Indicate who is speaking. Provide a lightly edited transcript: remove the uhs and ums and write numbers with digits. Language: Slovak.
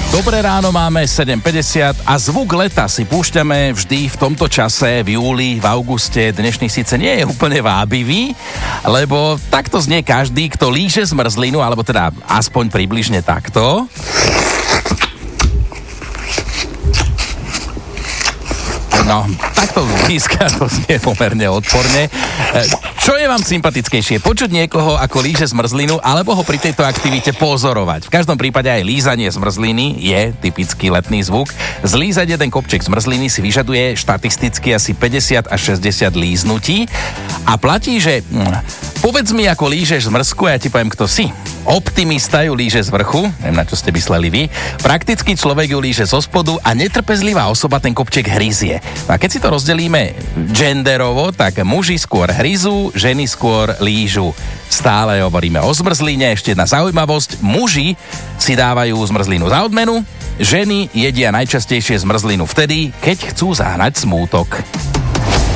Speaker 1: Dobré ráno, máme 7:50 a zvuk leta si púšťame vždy v tomto čase, v júli, v auguste. Dnešný síce nie je úplne vábivý, lebo takto znie každý, kto líže zmrzlinu, alebo teda aspoň približne takto. No, takto zblízka to znie pomerne odporne. Čo je vám sympatickejšie? Počuť niekoho, ako líže zmrzlinu, alebo ho pri tejto aktivite pozorovať? V každom prípade aj lízanie zmrzliny je typický letný zvuk. Zlízať jeden kopček zmrzliny si vyžaduje štatisticky asi 50 až 60 líznutí. A platí, že povedz mi, ako lížeš zmrzku, a ja ti poviem, kto si. Optimista ju líže z vrchu, neviem, na čo ste mysleli vy. Praktický človek ju líže zo spodu a netrpezlivá osoba ten kopček hryzie. No a keď si to rozdelíme genderovo, tak muži skôr hryzú, ženy skôr lížu. Stále hovoríme o zmrzline, ešte jedna zaujímavosť. Muži si dávajú zmrzlinu za odmenu, ženy jedia najčastejšie zmrzlinu vtedy, keď chcú zahnať smútok.